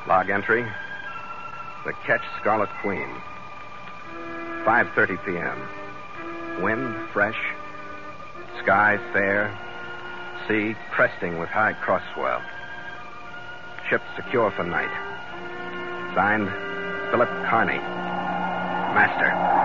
Log entry. The Ketch Scarlet Queen. 5:30 p.m. Wind fresh. Sky fair. Sea cresting with high cross-swell. Ship secure for night. Signed, Philip Carney. Master.